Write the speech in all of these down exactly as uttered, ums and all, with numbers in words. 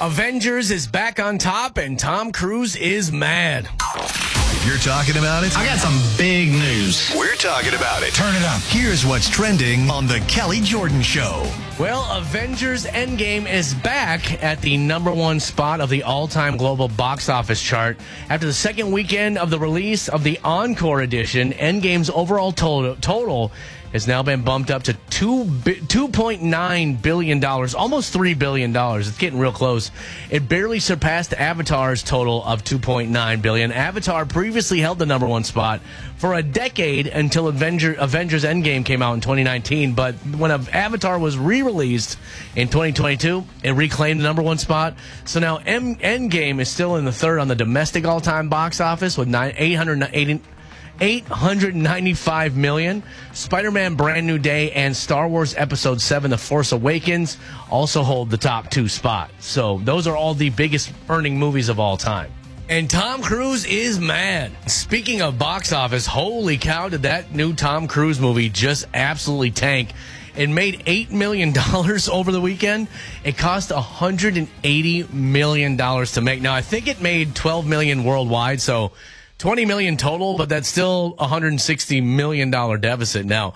Avengers is back on top, and Tom Cruise is mad. You're talking about it? I got some big news. We're talking about it. Turn it up. Here's what's trending on The Kelly Jordan Show. Well, Avengers Endgame is back at the number one spot of the all-time global box office chart. After the second weekend of the release of the Encore edition, Endgame's overall total, total has now been bumped up to two point nine billion dollars, almost three billion dollars. It's getting real close. It barely surpassed Avatar's total of two point nine billion dollars. Avatar previously held the number one spot for a decade until Avenger, Avengers Endgame came out in twenty nineteen. But when Avatar was re-released in twenty twenty-two, it reclaimed the number one spot. So now M- Endgame is still in the third on the domestic all-time box office with nine, eight hundred eighty eight hundred ninety-five million dollars. Spider-Man Brand New Day and Star Wars Episode seven The Force Awakens also hold the top two spots. So those are all the biggest earning movies of all time. And Tom Cruise is mad. Speaking of box office, holy cow, did that new Tom Cruise movie just absolutely tank. It made eight million dollars over the weekend. It cost one hundred eighty million dollars to make. Now, I think it made twelve million dollars worldwide, so twenty million dollars total, but that's still a one hundred sixty million dollars deficit. Now,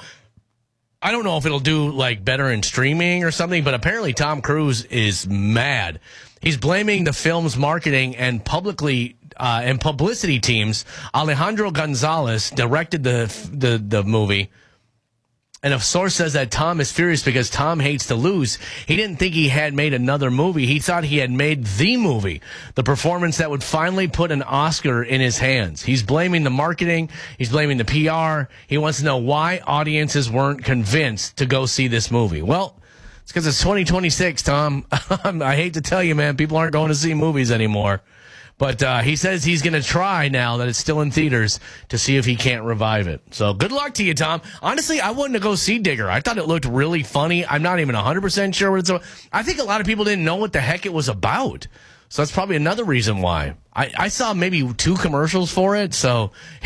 I don't know if it'll do like better in streaming or something, but apparently Tom Cruise is mad. He's blaming the film's marketing and publicly uh, and publicity teams. Alejandro Gonzalez directed the the the movie. And a source says that Tom is furious because Tom hates to lose. He didn't think he had made another movie. He thought he had made the movie, the performance that would finally put an Oscar in his hands. He's blaming the marketing. He's blaming the P R. He wants to know why audiences weren't convinced to go see this movie. Well, it's because it's twenty twenty-six, Tom. I hate to tell you, man, people aren't going to see movies anymore. But uh, he says he's going to try now that it's still in theaters to see if he can't revive it. So good luck to you, Tom. Honestly, I wanted to go see Digger. I thought it looked really funny. I'm not even one hundred percent sure what it's about. I think a lot of people didn't know what the heck it was about. So that's probably another reason why. I, I saw maybe two commercials for it. So